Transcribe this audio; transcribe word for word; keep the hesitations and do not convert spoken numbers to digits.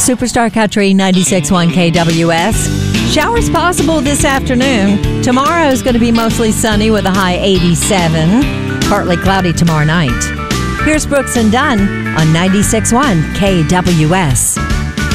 Superstar Country ninety-six point one K W S. Showers possible this afternoon. Tomorrow is going to be mostly sunny with a high eighty-seven. Partly cloudy tomorrow night. Here's Brooks and Dunn on ninety-six point one K W S.